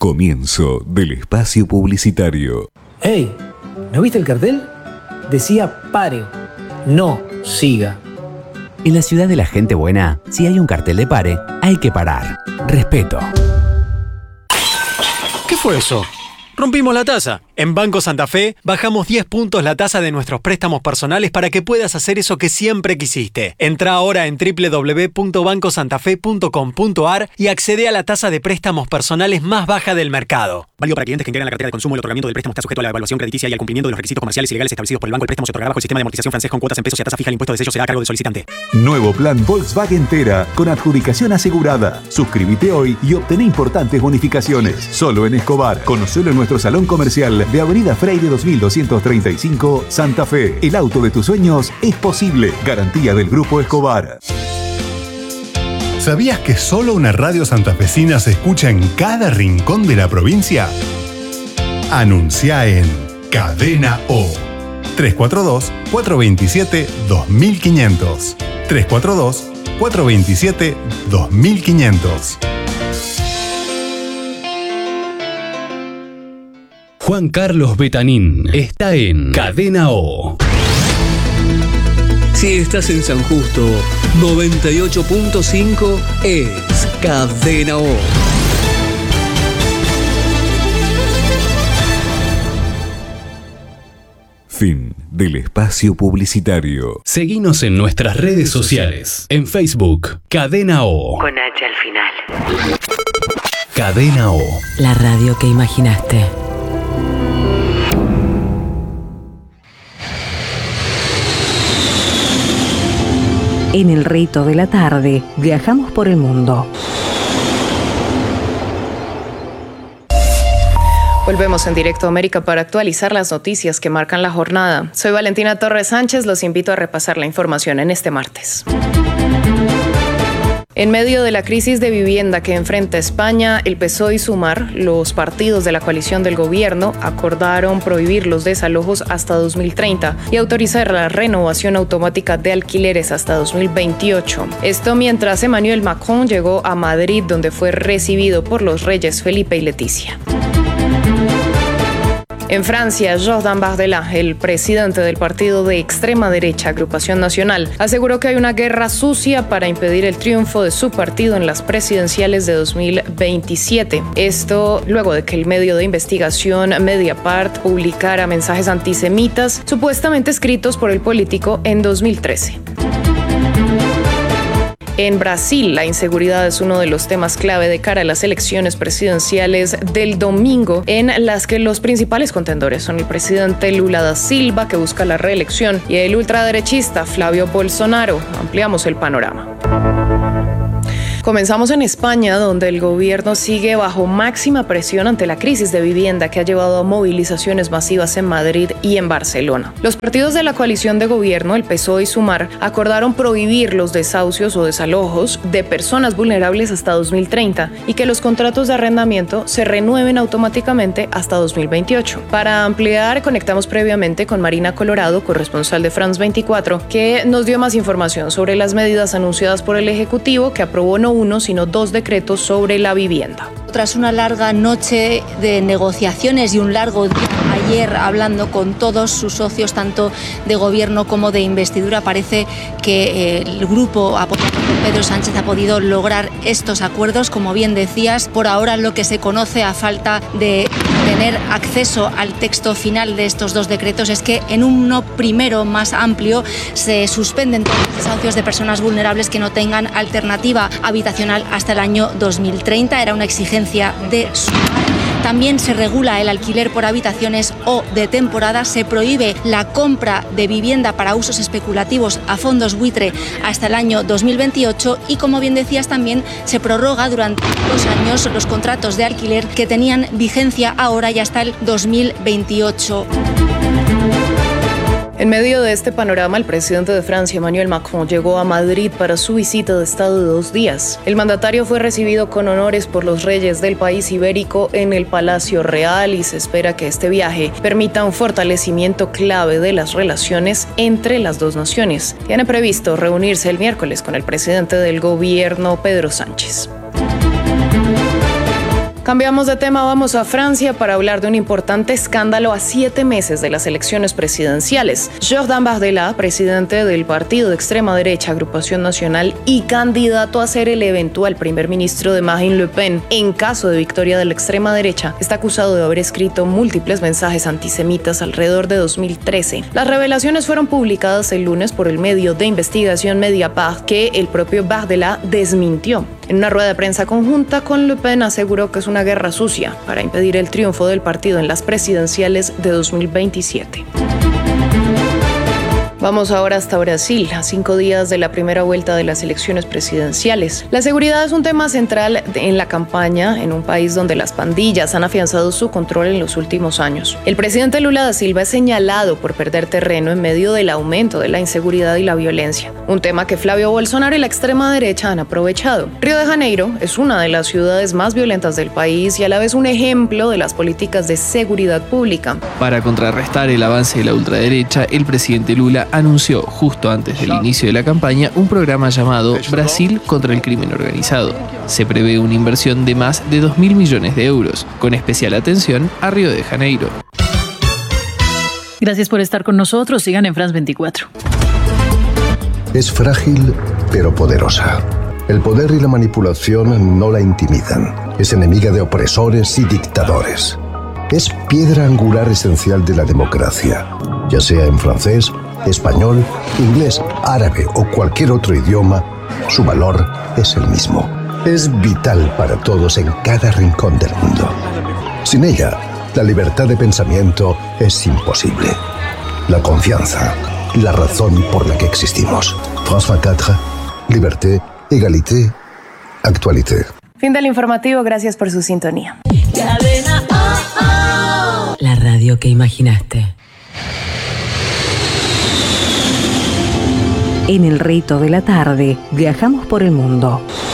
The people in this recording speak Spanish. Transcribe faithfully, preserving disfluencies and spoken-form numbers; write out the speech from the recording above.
Comienzo del espacio publicitario. ¡Hey! ¿No viste el cartel? Decía pare, no siga. En la ciudad de la gente buena, si hay un cartel de pare, hay que parar. Respeto. ¿Qué fue eso? Rompimos la tasa. En Banco Santa Fe bajamos diez puntos la tasa de nuestros préstamos personales para que puedas hacer eso que siempre quisiste. Entra ahora en doble u doble u doble u punto banco santa fe punto com punto a r y accede a la tasa de préstamos personales más baja del mercado. Válido para clientes que integran la cartera de consumo. El otorgamiento del préstamo está sujeto a la evaluación crediticia y al cumplimiento de los requisitos comerciales y legales establecidos por el banco. El préstamo se otorgará bajo el sistema de amortización francés con cuotas en pesos y a tasa fija. El impuesto de sello será a cargo del solicitante. Nuevo plan Volkswagen Tera con adjudicación asegurada. Suscríbete hoy y obtené importantes bonificaciones. Solo en Escobar. Conocelo en nuestro salón comercial de Avenida Freire dos mil doscientos treinta y cinco, Santa Fe. El auto de tus sueños es posible. Garantía del Grupo Escobar. ¿Sabías que solo una radio santafesina se escucha en cada rincón de la provincia? Anuncia en Cadena O. tres cuatro dos, cuatro dos siete, dos mil quinientos. tres cuatro dos, cuatro dos siete, dos mil quinientos. Juan Carlos Betanín está en Cadena O. Si estás en San Justo, noventa y ocho punto cinco es Cadena O. Fin del espacio publicitario. Seguinos en nuestras redes sociales. En Facebook, Cadena O. Con H al final. Cadena O. La radio que imaginaste. En el rito de la tarde, viajamos por el mundo. Volvemos en Directo América para actualizar las noticias que marcan la jornada. Soy Valentina Torres Sánchez, los invito a repasar la información en este martes. En medio de la crisis de vivienda que enfrenta España, el P S O E y Sumar, los partidos de la coalición del gobierno, acordaron prohibir los desalojos hasta dos mil treinta y autorizar la renovación automática de alquileres hasta dos mil veintiocho. Esto mientras Emmanuel Macron llegó a Madrid, donde fue recibido por los reyes Felipe y Leticia. En Francia, Jordan Bardella, el presidente del partido de extrema derecha Agrupación Nacional, aseguró que hay una guerra sucia para impedir el triunfo de su partido en las presidenciales de dos mil veintisiete. Esto luego de que el medio de investigación Mediapart publicara mensajes antisemitas supuestamente escritos por el político en dos mil trece. En Brasil, la inseguridad es uno de los temas clave de cara a las elecciones presidenciales del domingo, en las que los principales contendores son el presidente Lula da Silva, que busca la reelección, y el ultraderechista Flavio Bolsonaro. Ampliamos el panorama. Comenzamos en España, donde el gobierno sigue bajo máxima presión ante la crisis de vivienda que ha llevado a movilizaciones masivas en Madrid y en Barcelona. Los partidos de la coalición de gobierno, el P S O E y Sumar, acordaron prohibir los desahucios o desalojos de personas vulnerables hasta dos mil treinta y que los contratos de arrendamiento se renueven automáticamente hasta dos mil veintiocho. Para ampliar, conectamos previamente con Marina Colorado, corresponsal de France veinticuatro, que nos dio más información sobre las medidas anunciadas por el Ejecutivo, que aprobó no uno, sino dos decretos sobre la vivienda. Tras una larga noche de negociaciones y un largo día ayer hablando con todos sus socios, tanto de gobierno como de investidura, parece que el grupo apoyado por Pedro Sánchez ha podido lograr estos acuerdos. Como bien decías, por ahora lo que se conoce a falta de tener acceso al texto final de estos dos decretos es que en uno primero más amplio se suspenden todos los desahucios de personas vulnerables que no tengan alternativa habitacional hasta el año dos mil treinta. Era una exigencia de Sumar. También se regula el alquiler por habitaciones o de temporada, se prohíbe la compra de vivienda para usos especulativos a fondos buitre hasta el año dos mil veintiocho y, como bien decías, también se prorroga durante dos años los contratos de alquiler que tenían vigencia ahora y hasta el dos mil veintiocho. En medio de este panorama, el presidente de Francia, Emmanuel Macron, llegó a Madrid para su visita de estado de dos días. El mandatario fue recibido con honores por los reyes del país ibérico en el Palacio Real y se espera que este viaje permita un fortalecimiento clave de las relaciones entre las dos naciones. Tiene previsto reunirse el miércoles con el presidente del gobierno, Pedro Sánchez. Cambiamos de tema, vamos a Francia para hablar de un importante escándalo a siete meses de las elecciones presidenciales. Jordan Bardella, presidente del partido de extrema derecha Agrupación Nacional y candidato a ser el eventual primer ministro de Marine Le Pen en caso de victoria de la extrema derecha, está acusado de haber escrito múltiples mensajes antisemitas alrededor de dos mil trece. Las revelaciones fueron publicadas el lunes por el medio de investigación Mediapart, que el propio Bardella desmintió. En una rueda de prensa conjunta con Le Pen aseguró que es una guerra sucia para impedir el triunfo del partido en las presidenciales de dos mil veintisiete. Vamos ahora hasta Brasil, a cinco días de la primera vuelta de las elecciones presidenciales. La seguridad es un tema central en la campaña en un país donde las pandillas han afianzado su control en los últimos años. El presidente Lula da Silva es señalado por perder terreno en medio del aumento de la inseguridad y la violencia, un tema que Flavio Bolsonaro y la extrema derecha han aprovechado. Río de Janeiro es una de las ciudades más violentas del país y a la vez un ejemplo de las políticas de seguridad pública. Para contrarrestar el avance de la ultraderecha, el presidente Lula anunció justo antes del inicio de la campaña un programa llamado Brasil contra el crimen organizado. Se prevé una inversión de más de dos mil millones de euros, con especial atención a Río de Janeiro. Gracias por estar con nosotros. Sigan en France veinticuatro. Es frágil, pero poderosa. El poder y la manipulación no la intimidan. Es enemiga de opresores y dictadores. Es piedra angular esencial de la democracia, ya sea en francés, español, inglés, árabe o cualquier otro idioma, su valor es el mismo. Es vital para todos en cada rincón del mundo. Sin ella, la libertad de pensamiento es imposible. La confianza, la razón por la que existimos. France veinticuatro, liberté, égalité, actualité. Fin del informativo, gracias por su sintonía. Cadena oh, oh. La radio que imaginaste. En el rito de la tarde, viajamos por el mundo.